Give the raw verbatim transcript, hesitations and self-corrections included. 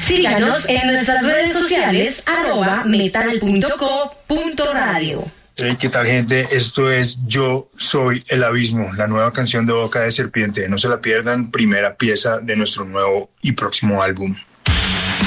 Síganos en nuestras redes sociales, arroba metal punto co punto radio. Hey, ¿qué tal, gente? Esto es Yo Soy el Abismo, la nueva canción de Boca de Serpiente. No se la pierdan, primera pieza de nuestro nuevo y próximo álbum.